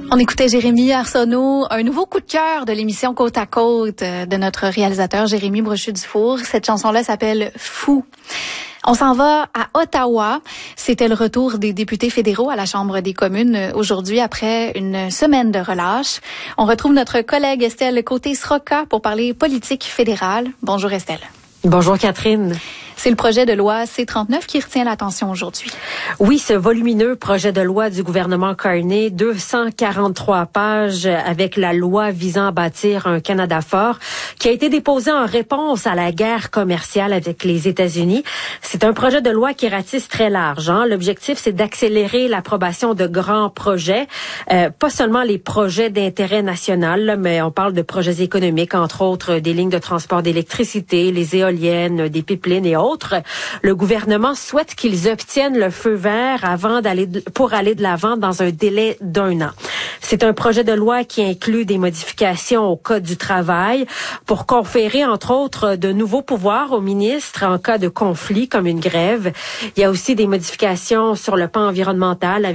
On écoutait Jérémy Arsenault, un nouveau coup de cœur de l'émission Côte à Côte de notre réalisateur Jérémy Brochu-Dufour. Cette chanson-là s'appelle « Fou ». On s'en va à Ottawa. C'était le retour des députés fédéraux à la Chambre des communes aujourd'hui après une semaine de relâche. On retrouve notre collègue Estelle Côté-Sroka pour parler politique fédérale. Bonjour Estelle. Bonjour Catherine. C'est le projet de loi C-39 qui retient l'attention aujourd'hui. Oui, ce volumineux projet de loi du gouvernement Carney, 243 pages avec la loi visant à bâtir un Canada fort, qui a été déposé en réponse à la guerre commerciale avec les États-Unis. C'est un projet de loi qui ratisse très large. L'objectif, c'est d'accélérer l'approbation de grands projets, pas seulement les projets d'intérêt national, mais on parle de projets économiques, entre autres des lignes de transport d'électricité, les éoliennes, des pipelines et autres. Le gouvernement souhaite qu'ils obtiennent le feu vert pour aller de l'avant dans un délai d'1 an. C'est un projet de loi qui inclut des modifications au Code du travail pour conférer, entre autres, de nouveaux pouvoirs aux ministres en cas de conflit, comme une grève. Il y a aussi des modifications sur le plan environnemental